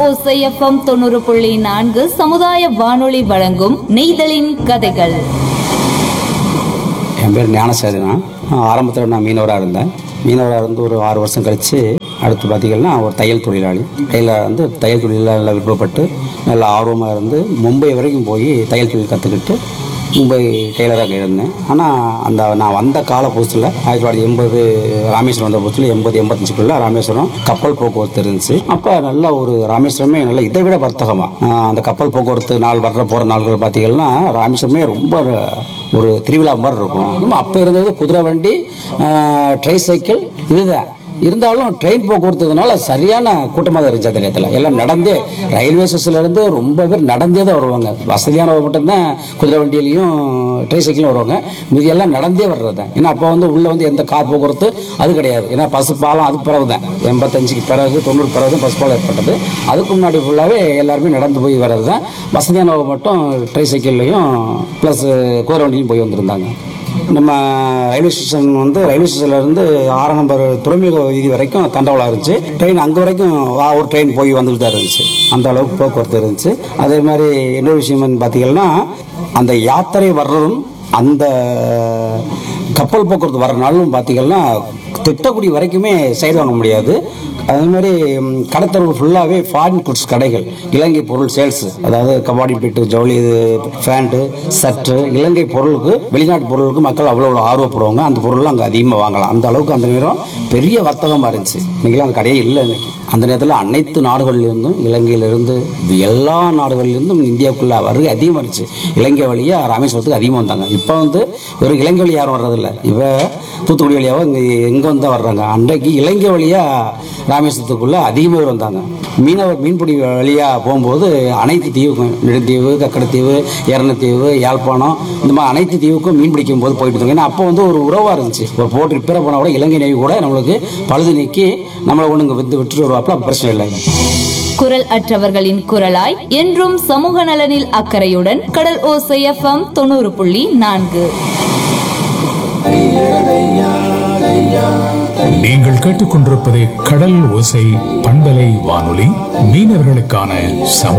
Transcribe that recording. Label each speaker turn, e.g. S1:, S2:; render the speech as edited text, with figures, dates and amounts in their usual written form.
S1: ஓசை எஃப்எம் 90.4 சமுதாய வானொலி வழங்கும் நெய்தலின் கதைகள்.
S2: என் பேர் ஞானசேகரன். ஆரம்பத்தில் நான் மீனவராக இருந்தேன். மீனவராக இருந்து ஒரு 6 வருஷம் கழித்து அடுத்து பார்த்திங்கன்னா ஒரு தையல் தொழிலாளி. தையல் தொழிலாளர் விருப்பப்பட்டு நல்ல ஆர்வமாக இருந்து மும்பை வரைக்கும் போய் தையல் தொழில் கற்றுக்கிட்டு மும்பை டெய்லராக இருந்தேன். ஆனால் நான் வந்த கால புதுசில் 1980 ராமேஸ்வரம் வந்த புதுசில் 80-85 ராமேஸ்வரம் கப்பல் போக்குவரத்து இருந்துச்சு. அப்போ நல்ல ஒரு ராமேஸ்வரமே நல்ல இதை விட வர்த்தகமாக அந்த கப்பல் போக்குவரத்து நாள் போகிற நாள்கள் பார்த்திங்கன்னா ராமேஸ்வரமே ரொம்ப ஒரு திருவிழா மாதிரி இருக்கும். அப்போ இருந்தது குதிரை வண்டி, ட்ரை சைக்கிள் இதுதான். இருந்தாலும் ட்ரெயின் போக்குவரத்துனால சரியான கூட்டமாக தான் இருந்துச்சு. அந்த நேரத்தில் எல்லாம் நடந்தே ரயில்வே ஸ்டேஷன்லேருந்து ரொம்ப பேர் நடந்தே தான் வருவாங்க. வசதியானவங்க மட்டும்தான் குதிரை வண்டியிலையும் ட்ரை சைக்கிளும் வருவாங்க. மீதியெல்லாம் நடந்தே வர்றது தான். ஏன்னா அப்போ உள்ளே எந்த கார் போக்குவரத்து அது கிடையாது. ஏன்னா பசு பாலம் அதுக்கு பிறகு தான் 85க்கு பிறகு 90 பிறகு தான் பசு பாலம் ஏற்பட்டது. அதுக்கு முன்னாடி ஃபுல்லாகவே எல்லாருமே நடந்து போய் வர்றது தான். வசதியானவங்க மட்டும் ட்ரை சைக்கிள்லையும் ப்ளஸ் குதிரை வண்டியும் போய் வந்திருந்தாங்க. நம்ம ரயில்வே ஸ்டேஷன் ரயில்வே ஸ்டேஷன்லேருந்து 6 நம்பர் துறைமுக வீதி வரைக்கும் தண்டவாளம் இருந்துச்சு. ட்ரெயின் அங்கே வரைக்கும் ஒரு ட்ரெயின் போய் வந்துட்டு தான் இருந்துச்சு. அந்த அளவுக்கு போக்குவரத்து இருந்துச்சு. அதே மாதிரி இன்னொரு விஷயம் பார்த்தீங்கன்னா அந்த யாத்திரை வர்றதும் அந்த கப்பல் போக்குவரத்து வர்ற நாளும் பார்த்தீங்கன்னா திட்டக்குடி வரைக்குமே சைடு வாங்க முடியாது. அதே மாதிரி கடத்தரவு ஃபுல்லாகவே ஃபாரின் குட்ஸ் கடைகள், இலங்கை பொருள் சேல்ஸ், அதாவது கபாடி பிட்டு, ஜவுளி, ஃபேண்ட்டு, சர்ட்டு, இலங்கை பொருளுக்கு வெளிநாட்டு பொருளுக்கு மக்கள் அவ்வளோ ஆர்வப்படுவாங்க. அந்த பொருள்லாம் அங்கே அதிகமாக வாங்கலாம். அந்த அளவுக்கு அந்த நேரம் பெரிய வர்த்தகமாக இருந்துச்சு. இன்றைக்கெல்லாம் அந்த கடையே இல்லை. இன்னைக்கு அந்த நேரத்தில் அனைத்து நாடுகளிலிருந்தும், இலங்கையிலிருந்து எல்லா நாடுகளிலிருந்தும் இந்தியாவுக்குள்ளே வருகை அதிகமாக இருந்துச்சு. இலங்கை வழியாக ராமேஸ்வரத்துக்கு அதிகமாக வந்தாங்க. இப்போ ஒரு இலங்கை வழி யாரும் வர்றதில்லை. இப்போ தூத்துக்குடி வழியாக எங்கே வந்து வர்றாங்க. அன்றைக்கு இலங்கை வழியாக ராமேஸ்வரத்துக்குள்ளே அதிகமாக வந்தாங்க. மீன்பிடி வழியாக போகும்போது அனைத்து தீவுக்கும், நெடுந்தீவு, கக்கடத்தீவு, எரணத்தீவு, யாழ்ப்பாணம், இந்த மாதிரி அனைத்து தீவுக்கும் மீன் பிடிக்கும் போது போயிட்டு இருந்தோம். ஏன்னா அப்போ ஒரு உறவாக இருந்துச்சு. ஒரு போட்டு ரிப்பேர் போனால் கூட இலங்கை நேவி கூட நம்மளுக்கு பழுது நீக்கி நம்மளை ஒன்றுங்க விட்டுட்டு வருவாப்பில். அப்போ பிரச்சனை இல்லை.
S1: குரல் அற்றவர்களின் குரலாய் என்றும் சமூக நலனில் அக்கறையுடன் கடல் ஓசை எஃப்எம் 90.4.
S3: நீங்கள் கேட்டுக்கொண்டிருப்பது கடல் ஓசை பண்பலை வானொலி, மீனவர்களுக்கான